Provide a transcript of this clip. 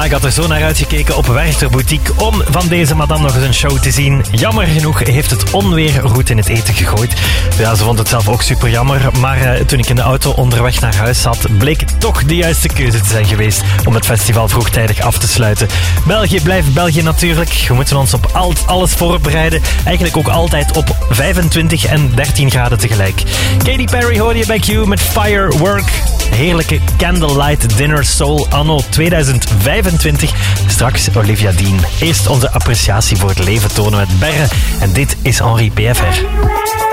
Ja, ik had er zo naar uitgekeken op Werchter Boutique om van deze madame nog eens een show te zien. Jammer genoeg heeft het onweer goed in het eten gegooid. Ja, ze vond het zelf ook super jammer, maar toen ik in de auto onderweg naar huis zat, bleek toch de juiste keuze te zijn geweest om het festival vroegtijdig af te sluiten. België blijft België natuurlijk. We moeten ons op alles voorbereiden. Eigenlijk ook altijd op 25 en 13 graden tegelijk. Katy Perry hoorde je bij Q met Firework. Heerlijke candlelight dinner soul anno 2025. Straks Olivia Dean. Eerst onze appreciatie voor het leven tonen met Berre. En dit is Henri PFR.